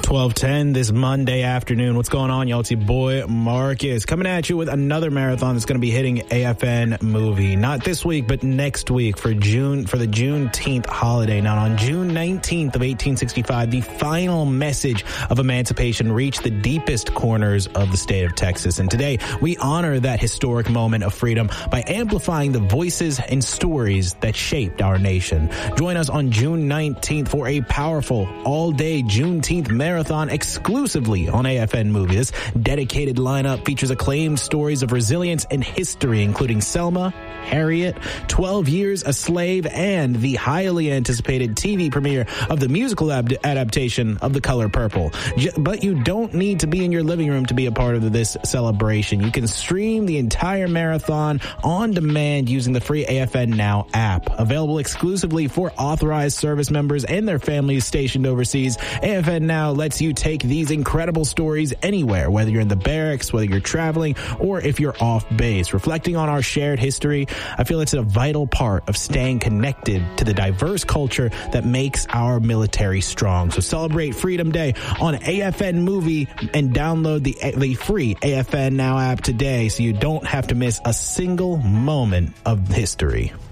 12:10 this Monday afternoon. What's going on, y'all? It's your boy Marcus coming at you with another marathon that's going to be hitting AFN movie. Not this week, but next week for the Juneteenth holiday. Now, on June 19th of 1865, the final message of emancipation reached the deepest corners of the state of Texas. And today, we honor that historic moment of freedom by amplifying the voices and stories that shaped our nation. Join us on June 19th for a powerful all-day Juneteenth marathon exclusively on AFN Movie. This dedicated lineup features acclaimed stories of resilience and history, including Selma, Harriet, 12 Years a Slave, and the highly anticipated TV premiere of the musical adaptation of The Color Purple. But you don't need to be in your living room to be a part of this celebration. You can stream the entire marathon on demand using the free AFN Now app. Available exclusively for authorized service members and their families stationed overseas, AFN Now lets you take these incredible stories anywhere, whether you're in the barracks, whether you're traveling, or if you're off base. Reflecting on our shared history, I feel it's a vital part of staying connected to the diverse culture that makes our military strong. So celebrate Freedom Day on AFN Movie and download the free AFN Now app today so you don't have to miss a single moment of history.